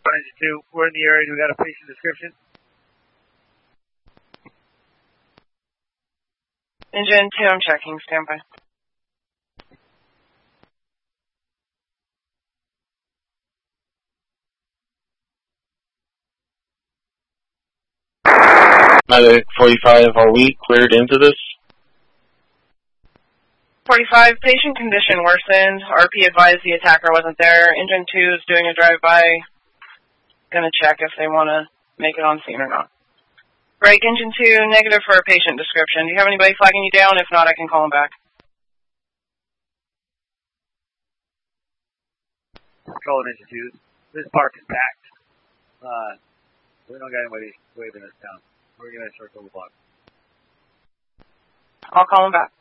Engine 2. We're in the area. We got a patient description. Engine 2, I'm checking. Stand by. Medic 45, are we cleared into this? 45, patient condition worsened. RP advised the attacker wasn't there. Engine 2 is doing a drive-by. Gonna check if they want to make it on scene or not. Break, Engine 2, negative for a patient description. Do you have anybody flagging you down? If not, I can call them back. Control Engine 2. This park is packed. We don't got anybody waving us down. We're going to circle the block. I'll call them back.